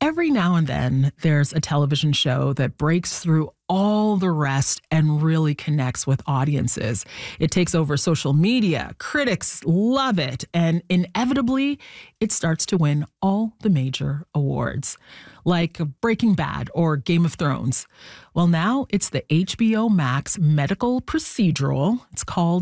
Every now and then, there's a television show that breaks through all the rest and really connects with audiences. It takes over social media, critics love it, and inevitably, it starts to win all the major awards, like Breaking Bad or Game of Thrones. Well, now it's the HBO Max medical procedural. It's called